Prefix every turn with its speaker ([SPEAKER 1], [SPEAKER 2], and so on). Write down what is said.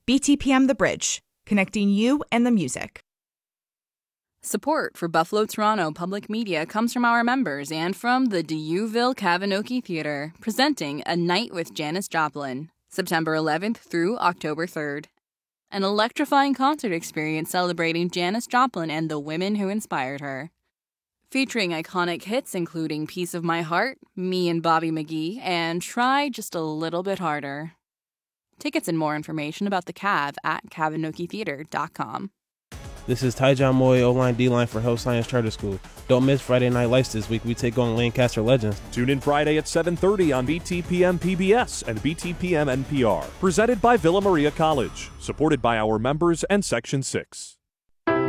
[SPEAKER 1] BTPM The Bridge, connecting you and the music.
[SPEAKER 2] Support for Buffalo Toronto Public Media comes from our members and from the Dieuville Kavinoky Theatre, presenting A Night with Janis Joplin, September 11th through October 3rd. An electrifying concert experience celebrating Janis Joplin and the women who inspired her. Featuring iconic hits including Piece of My Heart, Me and Bobby McGee, and Try Just a Little Bit Harder. Tickets and more information about the Cav at kavinokytheater.com.
[SPEAKER 3] This is Tyjon Moy, O-line D-line for Health Science Charter School. Don't miss Friday Night Lights this week. We take on Lancaster Legends.
[SPEAKER 4] Tune in Friday at 7:30 on BTPM PBS and BTPM NPR. Presented by Villa Maria College. Supported by our members and Section 6.